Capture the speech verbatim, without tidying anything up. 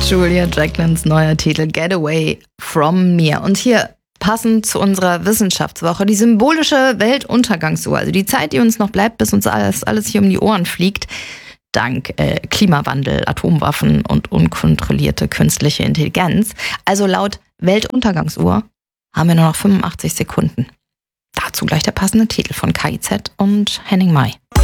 Julia Jacklins neuer Titel Get Away From Me. Und hier passend zu unserer Wissenschaftswoche die symbolische Weltuntergangsuhr. Also die Zeit, die uns noch bleibt, bis uns alles, alles hier um die Ohren fliegt. Dank äh, Klimawandel, Atomwaffen und unkontrollierte künstliche Intelligenz. Also laut Weltuntergangsuhr haben wir nur noch fünfundachtzig Sekunden. Dazu gleich der passende Titel von K I Z und Henning May.